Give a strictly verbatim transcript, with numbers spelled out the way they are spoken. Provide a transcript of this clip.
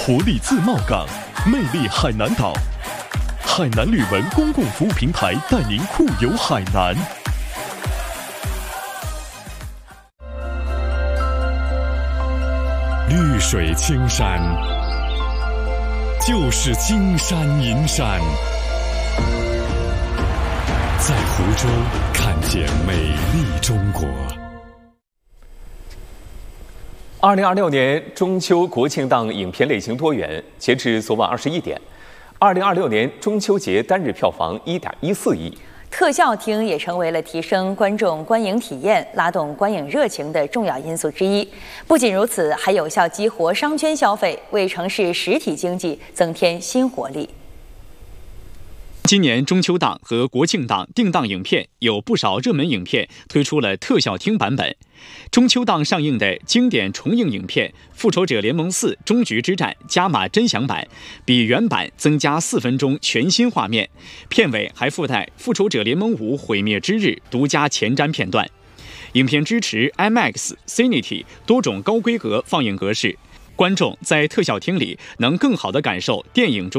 活力自贸港，魅力海南岛。海南旅文公共服务平台带您酷游海南。绿水青山，就是金山银山。在湖州看见美丽中国。 二零二六年中秋国庆档影片类型多元，截至昨晚二十一点，二零二六年中秋节单日票房一点一四亿。 特效厅也成为了提升观众观影体验、拉动观影热情的重要因素之一。不仅如此，还有效激活商圈消费，为城市实体经济增添新活力。 今年中秋档和国庆档定档影片有不少热门影片推出了特效厅版本。中秋档上映的经典重映影片《复仇者联盟四：终局之战》加码真享版，比原版增加四分钟全新画面，片尾还附带《复仇者联盟五：毁灭之日》独家前瞻片段。影片支持 IMAX、Cinity 多种高规格放映格式，观众在特效厅里能更好地感受电影中